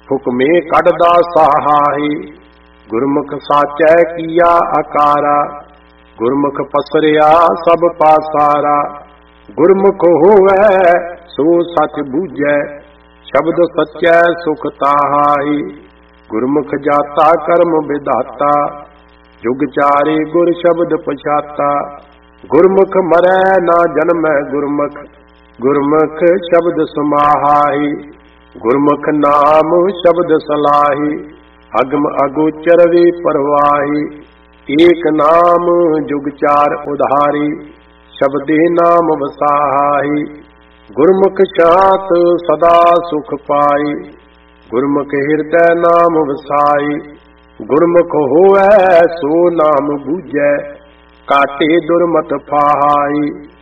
हुक्मे कढ़दा सहाई। गुरमुख साचै किया आकारा, गुरमुख पसरिया सब पासारा। गुरमुख होवै सो सच बूझै, शब्द सच्चै सुख ताहाई। गुरमुख जाता कर्म विधाता, जुग चारे गुर शब्द पछाता। गुरमुख मरै ना जन्मै गुरमुख, गुरमुख शब्द समाहाई। गुरमुख नाम शब्द सलाही, अगम अगोचर वे परवाही। एक नाम जुग चार उधारी, शब्दे नाम वसाहाई। गुरमुख शांत सदा सुख पाई, गुरमुख हृदय नाम वसाई। गुरमुख होवै सो नाम बूझै, काटे दुरमत फाहाई।